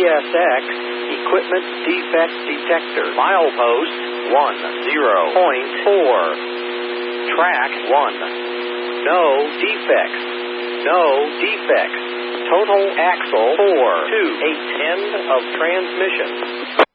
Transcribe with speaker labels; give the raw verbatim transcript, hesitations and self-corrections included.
Speaker 1: S X Equipment Defect Detector. Milepost one zero point four. Track one. No defects. No defects. Total axle four. two. A ten of transmission.